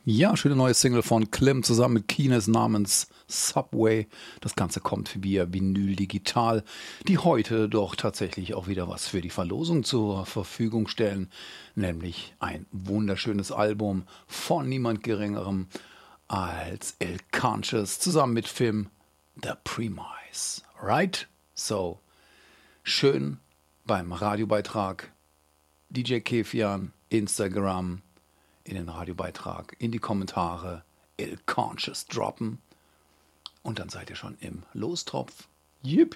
Ja, schöne neue Single von Clem zusammen mit Kines namens Subway. Das Ganze kommt via Vinyl Digital, die heute doch tatsächlich auch wieder was für die Verlosung zur Verfügung stellen, nämlich ein wunderschönes Album von niemand Geringerem als El Conscious zusammen mit Film The Premise. Right? So, schön beim Radiobeitrag DJ Kefian, Instagram, in den Radiobeitrag, in die Kommentare El Conscious droppen und dann seid ihr schon im Lostropf. Yippie!